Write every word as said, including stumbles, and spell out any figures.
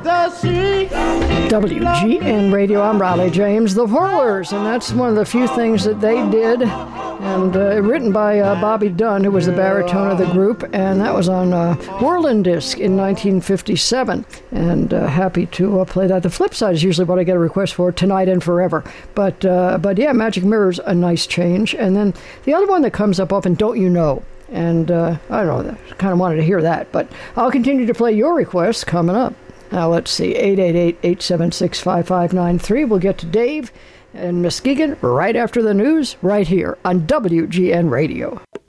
W G N Radio, I'm Riley James, The Whirlers, and that's one of the few things that they did, and uh, written by uh, Bobby Dunn, who was the baritone of the group, and that was on uh, Whirlin' Disc in nineteen fifty-seven, and uh, happy to uh, play that. The flip side is usually what I get a request for, Tonight and Forever, but uh, but yeah, Magic Mirror's a nice change, and then the other one that comes up often, Don't You Know? And uh, I don't know, kind of wanted to hear that, but I'll continue to play your requests coming up. Now, let's see, eight eight eight, eight seven six, five five nine three. We'll get to Dave and Muskegon right after the news, right here on W G N Radio.